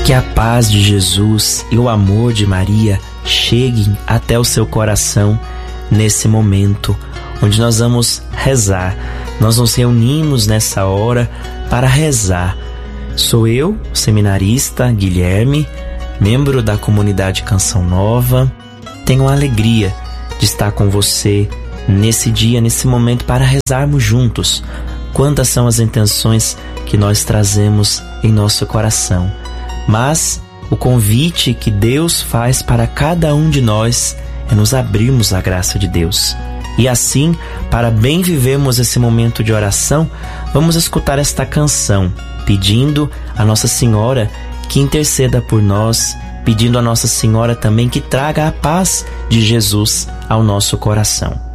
Que a paz de Jesus e o amor de Maria cheguem até o seu coração nesse momento onde nós vamos rezar. Nós nos reunimos nessa hora para rezar. Sou eu, seminarista Guilherme, membro da comunidade Canção Nova. Tenho a alegria de estar com você nesse dia, nesse momento, para rezarmos juntos. Quantas são as intenções que nós trazemos em nosso coração. Mas o convite que Deus faz para cada um de nós é nos abrirmos à graça de Deus. E assim, para bem vivermos esse momento de oração, vamos escutar esta canção, pedindo a Nossa Senhora que interceda por nós, pedindo a Nossa Senhora também que traga a paz de Jesus ao nosso coração.